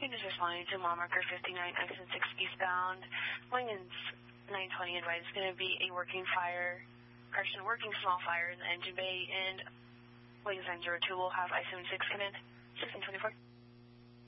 Unit is responding to mile marker 59, exit 6 eastbound. Lincoln's 920 advised it's going to be a working small fire in the engine bay, and Lincoln's 902 will have I-76 come in. 1624.